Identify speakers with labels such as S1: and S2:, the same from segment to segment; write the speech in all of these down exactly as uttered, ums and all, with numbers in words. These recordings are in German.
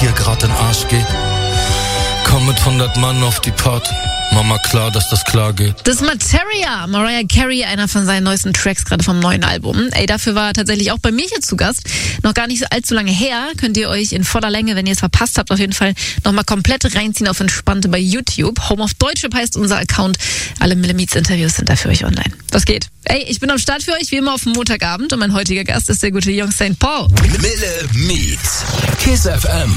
S1: hier grad in den Arsch geht. Komm mit hundert Mann auf die Party. Mama klar, dass das klar geht.
S2: Das ist Materia, Mariah Carey, einer von seinen neuesten Tracks, gerade vom neuen Album. Ey, dafür war er tatsächlich auch bei mir hier zu Gast. Noch gar nicht so allzu lange her. Könnt ihr euch in voller Länge, wenn ihr es verpasst habt, auf jeden Fall nochmal komplett reinziehen auf Entspannte bei YouTube. Home of Deutschrap heißt unser Account. Alle Millimeets-Interviews sind da für euch online. Was geht? Ey, ich bin am Start für euch, wie immer auf dem Montagabend. Und mein heutiger Gast ist der gute Young Saint Paul.
S3: Millimeets, Kiss F M.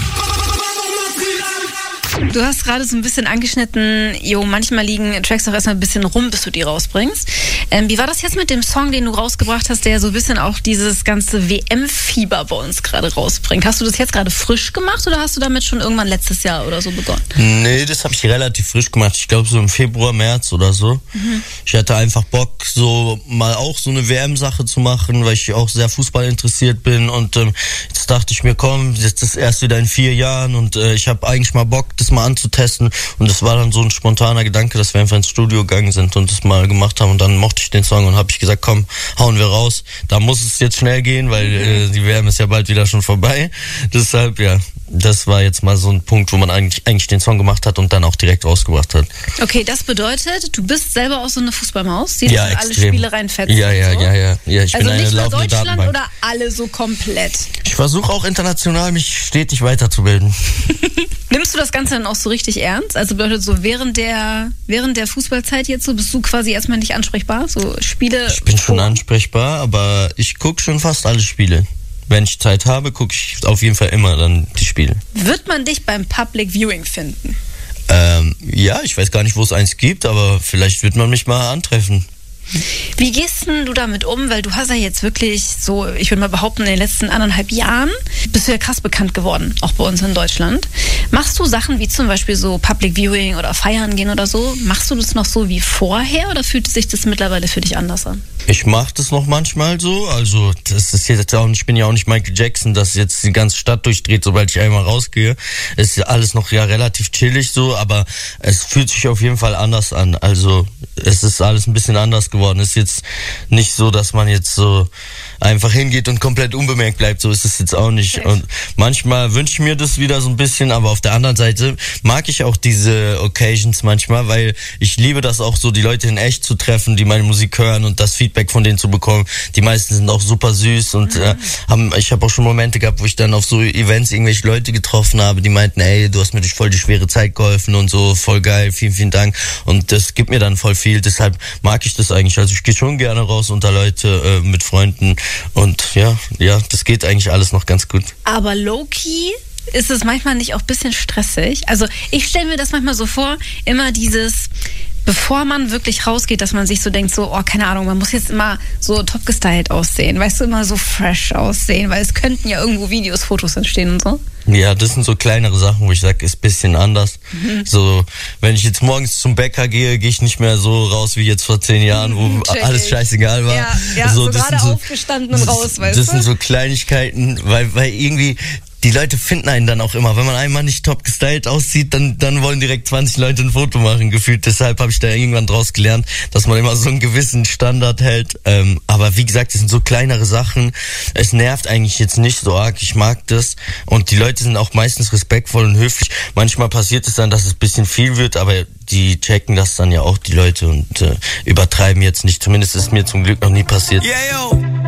S2: Du hast gerade so ein bisschen angeschnitten, jo, manchmal liegen Tracks auch erstmal ein bisschen rum, bis du die rausbringst. Ähm, wie war das jetzt mit dem Song, den du rausgebracht hast, der so ein bisschen auch dieses ganze W M-Fieber bei uns gerade rausbringt? Hast du das jetzt gerade frisch gemacht oder hast du damit schon irgendwann letztes Jahr oder so begonnen?
S4: Nee, das habe ich relativ frisch gemacht. Ich glaube so im Februar, März oder so. Mhm. Ich hatte einfach Bock, so mal auch so eine W M-Sache zu machen, weil ich auch sehr Fußball interessiert bin. Und ähm, jetzt dachte ich mir, komm, jetzt ist erst wieder in vier Jahren und äh, ich habe eigentlich mal Bock, das mal anzutesten, und das war dann so ein spontaner Gedanke, dass wir einfach ins Studio gegangen sind und das mal gemacht haben, und dann mochte ich den Song und habe ich gesagt, komm, hauen wir raus. Da muss es jetzt schnell gehen, weil äh, die W M ist ja bald wieder schon vorbei. Deshalb, ja, das war jetzt mal so ein Punkt, wo man eigentlich, eigentlich den Song gemacht hat und dann auch direkt rausgebracht hat.
S2: Okay, das bedeutet, du bist selber auch so eine Fußballmaus, die
S4: ja,
S2: in alle Spiele reinfetzt.
S4: Ja, ja,
S2: so.
S4: ja, ja, ja. Ich
S2: also
S4: bin eine
S2: nicht nur
S4: laufende
S2: Deutschland
S4: Datenbank.
S2: Oder alle so komplett?
S4: Ich versuche auch international mich stetig weiterzubilden.
S2: Nimmst du das Ganze dann auch so richtig ernst? Also bedeutet so, während der während der Fußballzeit jetzt so, bist du quasi erstmal nicht ansprechbar? So Spiele?
S4: Ich bin schon ansprechbar, aber ich gucke schon fast alle Spiele. Wenn ich Zeit habe, gucke ich auf jeden Fall immer dann die Spiele.
S2: Wird man dich beim Public Viewing finden?
S4: Ähm, ja, ich weiß gar nicht, wo es eins gibt, aber vielleicht wird man mich mal antreffen.
S2: Wie gehst denn du damit um? Weil du hast ja jetzt wirklich so, ich würde mal behaupten, in den letzten anderthalb Jahren bist du ja krass bekannt geworden, auch bei uns in Deutschland. Machst du Sachen wie zum Beispiel so Public Viewing oder feiern gehen oder so? Machst du das noch so wie vorher oder fühlt sich das mittlerweile für dich anders an?
S4: Ich mache das noch manchmal so, also das ist jetzt auch, ich bin ja auch nicht Michael Jackson, dass jetzt die ganze Stadt durchdreht, sobald ich einmal rausgehe. Es ist ja alles noch ja relativ chillig so, aber es fühlt sich auf jeden Fall anders an. Also es ist alles ein bisschen anders geworden. Es ist jetzt nicht so, dass man jetzt so einfach hingeht und komplett unbemerkt bleibt, so ist es jetzt auch nicht. Und manchmal wünsche ich mir das wieder so ein bisschen, aber auf der anderen Seite mag ich auch diese Occasions manchmal, weil ich liebe das auch so, die Leute in echt zu treffen, die meine Musik hören und das Feedback von denen zu bekommen. Die meisten sind auch super süß und äh, haben, ich habe auch schon Momente gehabt, wo ich dann auf so Events irgendwelche Leute getroffen habe, die meinten, ey, du hast mir durch voll die schwere Zeit geholfen und so, voll geil, vielen, vielen Dank. Und das gibt mir dann voll viel, deshalb mag ich das eigentlich. Also ich gehe schon gerne raus unter Leute, äh, mit Freunden. Und ja, ja, das geht eigentlich alles noch ganz gut.
S2: Aber low-key ist es manchmal nicht auch ein bisschen stressig? Also ich stelle mir das manchmal so vor, immer dieses, bevor man wirklich rausgeht, dass man sich so denkt, so, oh, keine Ahnung, man muss jetzt immer so top gestylt aussehen, weißt du, immer so fresh aussehen, weil es könnten ja irgendwo Videos, Fotos entstehen und so.
S4: Ja, das sind so kleinere Sachen, wo ich sage, ist ein bisschen anders. Mhm. So, wenn ich jetzt morgens zum Bäcker gehe, gehe ich nicht mehr so raus wie jetzt vor zehn Jahren, wo mhm, alles scheißegal war.
S2: Ja, ja,
S4: so,
S2: so gerade
S4: so,
S2: aufgestanden und raus, weißt
S4: das
S2: du?
S4: Das sind so Kleinigkeiten, weil, weil irgendwie die Leute finden einen dann auch immer. Wenn man einmal nicht top gestylt aussieht, dann, dann wollen direkt zwanzig Leute ein Foto machen, gefühlt. Deshalb habe ich da irgendwann draus gelernt, dass man immer so einen gewissen Standard hält. Ähm, aber wie gesagt, das sind so kleinere Sachen. Es nervt eigentlich jetzt nicht so arg. Ich mag das. Und die Leute sind auch meistens respektvoll und höflich. Manchmal passiert es dann, dass es ein bisschen viel wird, aber die checken das dann ja auch, die Leute, und äh, übertreiben jetzt nicht. Zumindest ist mir zum Glück noch nie passiert.
S3: Yeah, yo.